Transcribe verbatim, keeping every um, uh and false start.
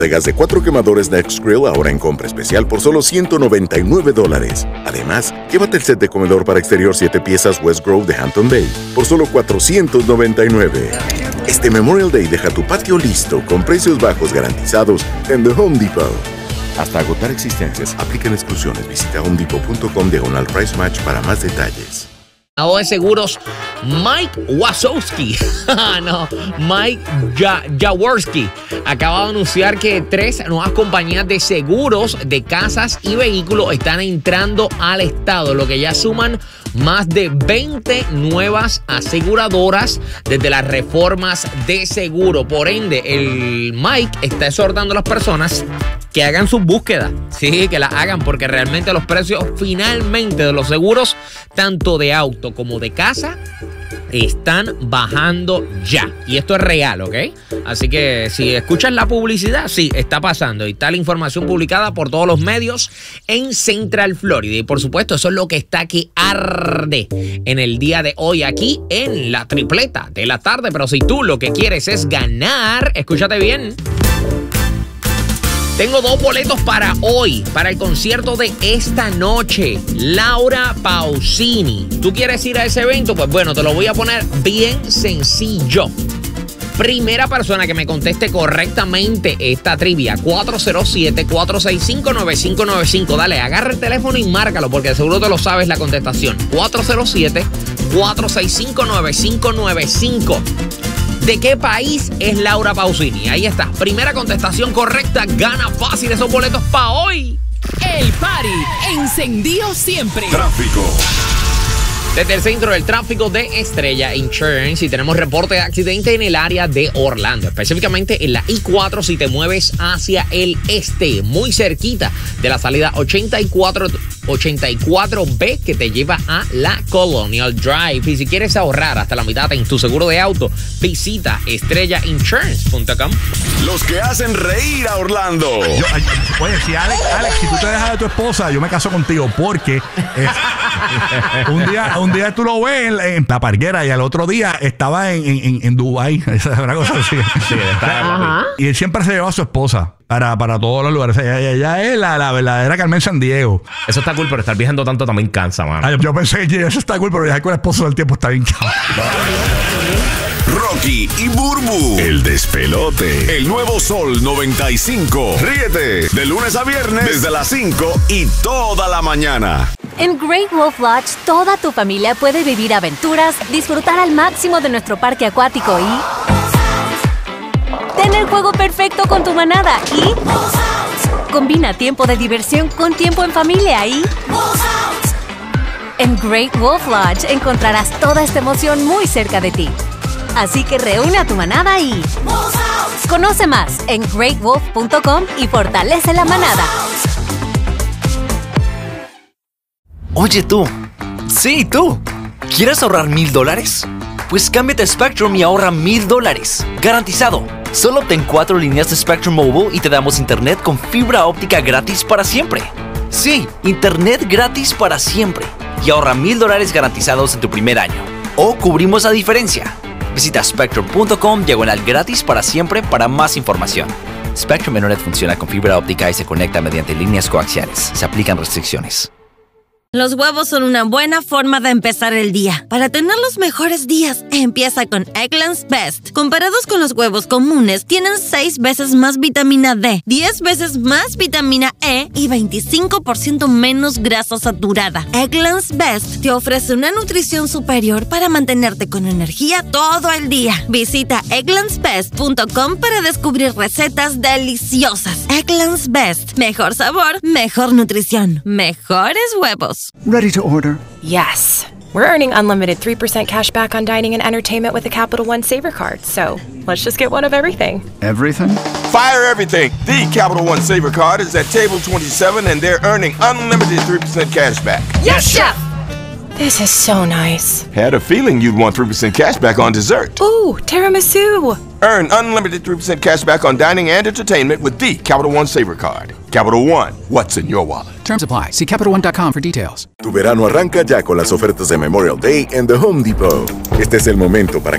de gas de cuatro quemadores Nextgrill ahora en compra especial por solo ciento noventa y nueve dólares. Además, llévate el set de comedor para exterior siete piezas West Grove de Hampton Bay por solo cuatrocientos noventa y nueve. Este Memorial Day deja tu patio listo con precios bajos garantizados en The Home Depot. Hasta agotar existencias, aplican exclusiones. Visita homedepot punto com diagonal price match para más detalles. De seguros, Mike Wazowski, no, Mike ja- Jaworski, acaba de anunciar que tres nuevas compañías de seguros de casas y vehículos están entrando al estado, lo que ya suman más de veinte nuevas aseguradoras desde las reformas de seguro. Por ende, el Mike está exhortando a las personas que hagan sus búsquedas, sí, que las hagan, porque realmente los precios finalmente de los seguros, tanto de auto como de casa, están bajando ya. Y esto es real, ¿ok? Así que si escuchas la publicidad, sí, está pasando. Y está la información publicada por todos los medios en Central Florida. Y por supuesto, eso es lo que está que arde en el día de hoy aquí en la tripleta de la tarde. Pero si tú lo que quieres es ganar, escúchate bien. Tengo dos boletos para hoy, para el concierto de esta noche. Laura Pausini. ¿Tú quieres ir a ese evento? Pues bueno, te lo voy a poner bien sencillo. Primera persona que me conteste correctamente esta trivia, cuatro cero siete, cuatro seis cinco, nueve cinco nueve cinco. Dale, agarra el teléfono y márcalo, porque seguro te lo sabes la contestación. cuatro cero siete, cuatro seis cinco, nueve cinco nueve cinco. ¿De qué país es Laura Pausini? Ahí está. Primera contestación correcta. Gana fácil esos boletos para hoy. El party encendido siempre. Tráfico. Desde el centro del tráfico de Estrella Insurance, y tenemos reporte de accidente en el área de Orlando, específicamente en la I cuatro si te mueves hacia el este, muy cerquita de la salida ochenta y cuatro B que te lleva a la Colonial Drive. Y si quieres ahorrar hasta la mitad en tu seguro de auto, visita estrella insurance punto com. Los que hacen reír a Orlando. Yo, ay, oye, si Alex, Alex, si tú te dejas de tu esposa, yo me caso contigo, porque eh, un día un día tú lo ves en, en la parguera y al otro día estaba en, en, en Dubái. Esa es una cosa así. Sí, está, y él siempre se lleva a su esposa para, para todos los lugares. Ella, ella es la, la verdadera Carmen Sandiego. Eso está cool, pero estar viajando tanto también cansa, mano. Ay, yo pensé que eso está cool, pero viajar con el esposo del tiempo está bien cabrón. Rocky y Burbu, el despelote. El nuevo Sol noventa y cinco. Ríete de lunes a viernes desde las cinco y toda la mañana. En Great Wolf Lodge, toda tu familia puede vivir aventuras, disfrutar al máximo de nuestro parque acuático y tener el juego perfecto con tu manada y combina tiempo de diversión con tiempo en familia y en Great Wolf Lodge encontrarás toda esta emoción muy cerca de ti. Así que reúne a tu manada y conoce más en great wolf punto com y fortalece la manada. Oye tú, sí tú, ¿quieres ahorrar mil dólares? Pues cámbiate a Spectrum y ahorra mil dólares, garantizado. Solo obtén cuatro líneas de Spectrum Mobile y te damos internet con fibra óptica gratis para siempre. Sí, internet gratis para siempre. Y ahorra mil dólares garantizados en tu primer año. O cubrimos la diferencia. Visita spectrum punto com diagonal gratis para siempre para más información. Spectrum Internet funciona con fibra óptica y se conecta mediante líneas coaxiales. Se aplican restricciones. Los huevos son una buena forma de empezar el día. Para tener los mejores días, empieza con Eggland's Best. Comparados con los huevos comunes, tienen seis veces más vitamina D, diez veces más vitamina E y veinticinco por ciento menos grasa saturada. Eggland's Best te ofrece una nutrición superior para mantenerte con energía todo el día. Visita egglands best punto com para descubrir recetas deliciosas. Eggland's Best. Mejor sabor, mejor nutrición, mejores huevos. Ready to order? Yes. We're earning unlimited three percent cash back on dining and entertainment with the Capital One Saver Card, so let's just get one of everything. Everything? Fire everything! The Capital One Saver Card is at table twenty-seven and they're earning unlimited three percent cash back. Yes, Chef! This is so nice. Had a feeling you'd want three percent cash back on dessert. Ooh, tiramisu! Earn unlimited three percent cash back on dining and entertainment with the Capital One Saver Card. Capital One, what's in your wallet? Terms apply. See Capital One dot com for details. Tu verano arranca ya con las ofertas de Memorial Day en The Home Depot. Este es el momento para